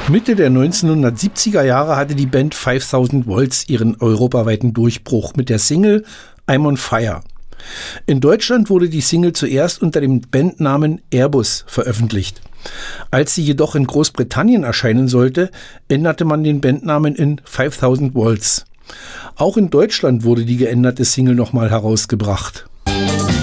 Mitte der 1970er Jahre hatte die Band 5000 Volts ihren europaweiten Durchbruch mit der Single I'm on Fire. In Deutschland wurde die Single zuerst unter dem Bandnamen Airbus veröffentlicht. Als sie jedoch in Großbritannien erscheinen sollte, änderte man den Bandnamen in 5000 Volts. Auch in Deutschland wurde die geänderte Single nochmal herausgebracht.